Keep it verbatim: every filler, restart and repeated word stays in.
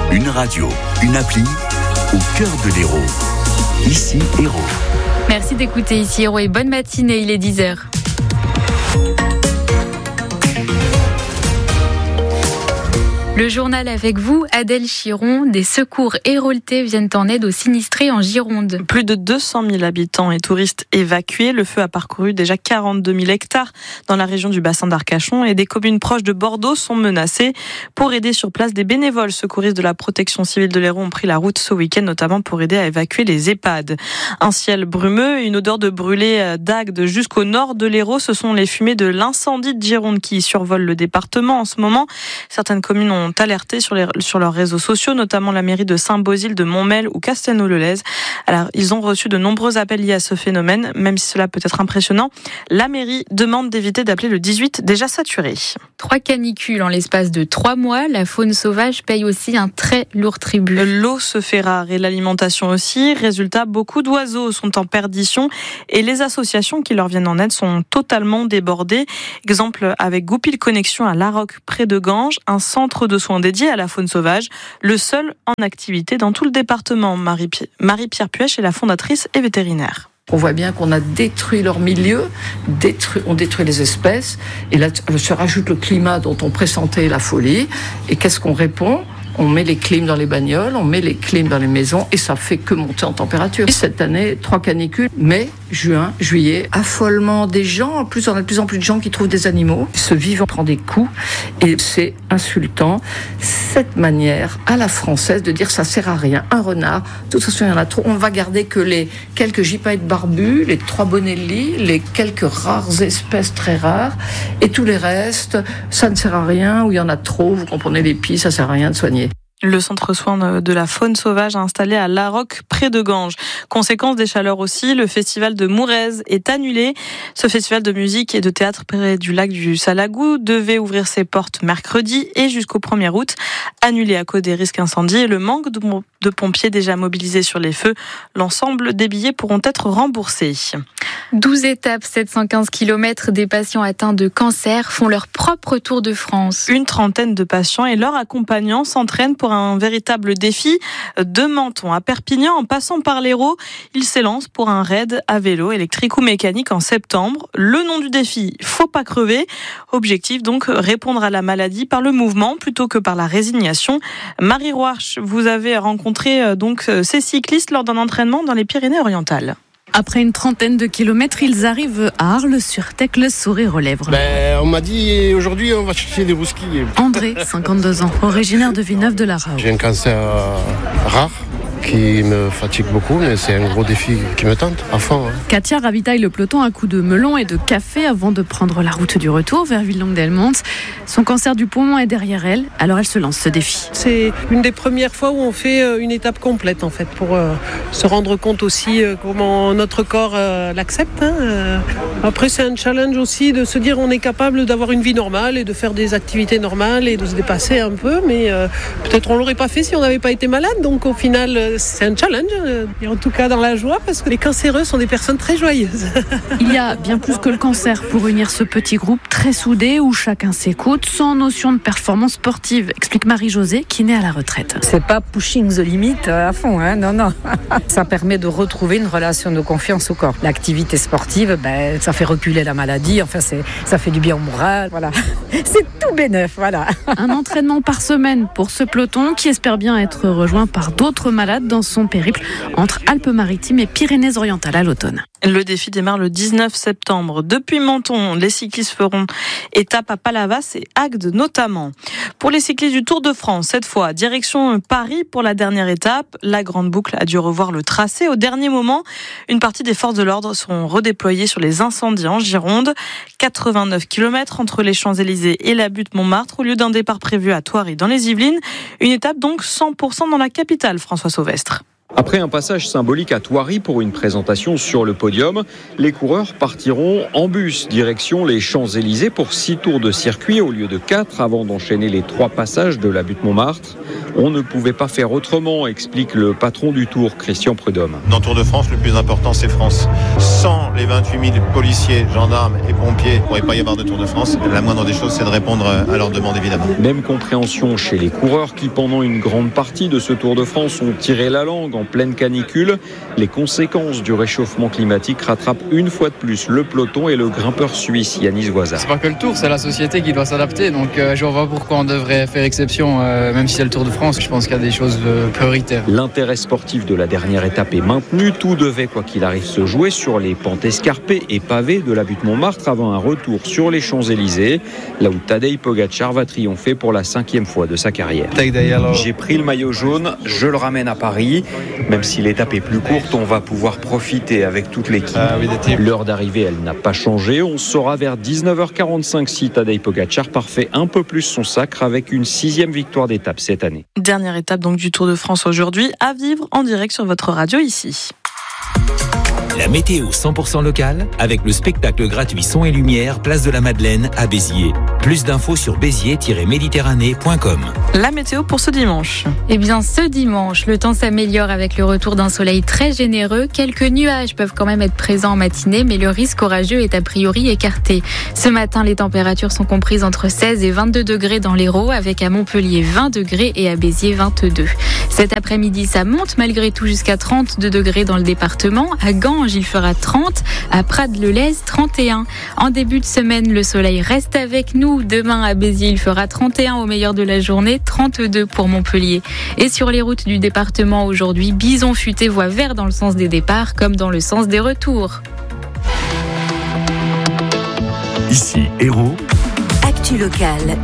Une radio, une appli, au cœur de l'Hérault. Ici, Hérault. Merci d'écouter Ici Hérault et bonne matinée, il est dix heures. Le journal avec vous, Adèle Chiron. Des secours héraultais viennent en aide aux sinistrés en Gironde. Plus de deux cent mille habitants et touristes évacués. Le feu a parcouru déjà quarante-deux mille hectares dans la région du bassin d'Arcachon et des communes proches de Bordeaux sont menacées. Pour aider sur place, des bénévoles secouristes de la protection civile de l'Hérault ont pris la route ce week-end, notamment pour aider à évacuer les EHPAD. Un ciel brumeux, une odeur de brûlé d'Agde jusqu'au nord de l'Hérault. Ce sont les fumées de l'incendie de Gironde qui survolent le département en ce moment. Certaines communes ont alerté sur, les, sur leurs réseaux sociaux, notamment la mairie de Saint-Bosile, de Montmel ou Castelnau-le-Lez. Alors, ils ont reçu de nombreux appels liés à ce phénomène, même si cela peut être impressionnant. La mairie demande d'éviter d'appeler le dix-huit déjà saturé. Trois canicules en l'espace de trois mois. La faune sauvage paye aussi un très lourd tribut. L'eau se fait rare et l'alimentation aussi. Résultat, beaucoup d'oiseaux sont en perdition et les associations qui leur viennent en aide sont totalement débordées. Exemple avec Goupil Connexion à Larocque, près de Ganges, un centre de soins dédié à la faune sauvage, le seul en activité dans tout le département. Marie-Pierre, Marie-Pierre Puech est la fondatrice et vétérinaire. On voit bien qu'on a détruit leur milieu, détruit, on détruit les espèces, et là se rajoute le climat dont on pressentait la folie. Et qu'est-ce qu'on répond ? On met les clims dans les bagnoles, on met les clims dans les maisons et ça fait que monter en température. Et cette année, trois canicules, mai, juin, juillet, affolement des gens. En plus, on a de plus en plus de gens qui trouvent des animaux. Ce vivant prend des coups et c'est insultant. Cette manière à la française de dire ça sert à rien. Un renard, de toute façon il y en a trop. On va garder que les quelques gypaètes barbus, les trois bonelli, les quelques rares espèces très rares et tous les restes, ça ne sert à rien ou il y en a trop. Vous comprenez les pies, ça sert à rien de soigner. Le centre soins de la faune sauvage installé à Larocque, près de Ganges. Conséquence des chaleurs aussi, le festival de Mourez est annulé. Ce festival de musique et de théâtre près du lac du Salagou devait ouvrir ses portes mercredi et jusqu'au premier août. Annulé à cause des risques incendies et le manque de pompiers déjà mobilisés sur les feux. L'ensemble des billets pourront être remboursés. douze étapes, sept cent quinze kilomètres, des patients atteints de cancer font leur propre Tour de France. Une trentaine de patients et leurs accompagnants s'entraînent pour un véritable défi. De Menton à Perpignan, en passant par l'Hérault, ils s'élancent pour un raid à vélo, électrique ou mécanique en septembre. Le nom du défi, faut pas crever. Objectif donc, répondre à la maladie par le mouvement plutôt que par la résignation. Marie Roarch, vous avez rencontré donc ces cyclistes lors d'un entraînement dans les Pyrénées-Orientales. Après une trentaine de kilomètres, ils arrivent à Arles-sur-Tech, le sourire aux lèvres. Ben, on m'a dit aujourd'hui on va chercher des brousquilles. André, cinquante-deux ans, originaire de Villeneuve-de-la-Raho. J'ai un cancer euh, rare qui me fatigue beaucoup, mais c'est un gros défi qui me tente à fond. Hein. Katia ravitaille le peloton à coups de melon et de café avant de prendre la route du retour vers Villeneuve-d'Helmont. Son cancer du poumon est derrière elle, alors elle se lance ce défi. C'est une des premières fois où on fait une étape complète en fait, pour euh, se rendre compte aussi euh, comment notre corps euh, l'accepte. Hein. Euh, après c'est un challenge aussi de se dire on est capable d'avoir une vie normale et de faire des activités normales et de se dépasser un peu, mais euh, peut-être on l'aurait pas fait si on n'avait pas été malade, donc au final euh, c'est un challenge, et en tout cas dans la joie, parce que les cancéreux sont des personnes très joyeuses. Il y a bien plus que le cancer pour unir ce petit groupe très soudé où chacun s'écoute, sans notion de performance sportive, explique Marie-Josée qui est née à la retraite. C'est pas pushing the limit à fond, hein, non, non. Ça permet de retrouver une relation de confiance au corps. L'activité sportive, ben, ça fait reculer la maladie, enfin, c'est, ça fait du bien au moral, voilà. C'est tout bénef, voilà. Un entraînement par semaine pour ce peloton qui espère bien être rejoint par d'autres malades dans son périple entre Alpes-Maritimes et Pyrénées-Orientales à l'automne. Le défi démarre le dix-neuf septembre. Depuis Menton, les cyclistes feront étape à Palavas et Agde notamment. Pour les cyclistes du Tour de France, cette fois, direction Paris pour la dernière étape. La grande boucle a dû revoir le tracé au dernier moment. Une partie des forces de l'ordre seront redéployées sur les incendies en Gironde. quatre-vingt-neuf kilomètres entre les Champs-Élysées et la butte Montmartre au lieu d'un départ prévu à Thoiry dans les Yvelines. Une étape donc cent pour cent dans la capitale, François Sauvestre. Après un passage symbolique à Thoiry pour une présentation sur le podium, les coureurs partiront en bus direction les Champs-Élysées pour six tours de circuit au lieu de quatre avant d'enchaîner les trois passages de la butte Montmartre. On ne pouvait pas faire autrement, explique le patron du Tour, Christian Prudhomme. Dans le Tour de France, le plus important, c'est France. Sans les vingt-huit mille policiers, gendarmes et pompiers, il ne pourrait pas y avoir de Tour de France. La moindre des choses, c'est de répondre à leurs demandes, évidemment. Même compréhension chez les coureurs qui, pendant une grande partie de ce Tour de France, ont tiré la langue en pleine canicule. Les conséquences du réchauffement climatique rattrapent une fois de plus le peloton et le grimpeur suisse Yanis Voisa. C'est pas que le Tour, c'est la société qui doit s'adapter. Donc euh, je vois pourquoi on devrait faire exception, euh, même si c'est le Tour de France. Je pense qu'il y a des choses euh, prioritaires. L'intérêt sportif de la dernière étape est maintenu. Tout devait, quoi qu'il arrive, se jouer sur les pentes escarpées et pavées de la butte Montmartre avant un retour sur les Champs-Élysées, là où Tadej Pogačar va triompher pour la cinquième fois de sa carrière. J'ai pris le maillot jaune, je le ramène à Paris. Même si l'étape est plus courte, on va pouvoir profiter avec toute l'équipe. L'heure d'arrivée, elle n'a pas changé. On saura vers dix-neuf heures quarante-cinq si Tadej Pogačar parfait un peu plus son sacre avec une sixième victoire d'étape cette année. Dernière étape donc du Tour de France aujourd'hui, à vivre en direct sur votre radio ici. La météo cent pour cent locale avec le spectacle gratuit Son et Lumière, place de la Madeleine à Béziers. Plus d'infos sur béziers tiret méditerranée point com. La météo pour ce dimanche. Eh bien, ce dimanche, le temps s'améliore avec le retour d'un soleil très généreux. Quelques nuages peuvent quand même être présents en matinée, mais le risque orageux est a priori écarté. Ce matin, les températures sont comprises entre seize et vingt-deux degrés dans l'Hérault, avec à Montpellier vingt degrés et à Béziers vingt-deux. Cet après-midi, ça monte malgré tout jusqu'à trente-deux degrés dans le département. À Ganges, il fera trente, à Prades-le-Lez, trente et un. En début de semaine, le soleil reste avec nous. Demain, à Béziers, il fera trente et un au meilleur de la journée, trente-deux pour Montpellier. Et sur les routes du département aujourd'hui, bison futé voie vert dans le sens des départs comme dans le sens des retours. Ici, Hérault. Actu locale,